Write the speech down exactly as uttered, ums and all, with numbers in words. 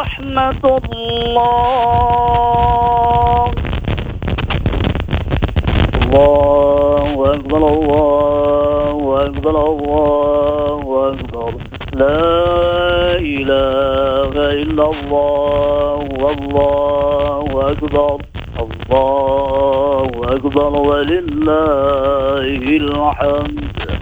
رحمة الله. الله أكبر الله أكبر الله أكبر. لا إله إلا الله والله أكبر. الله أكبر ولله الحمد.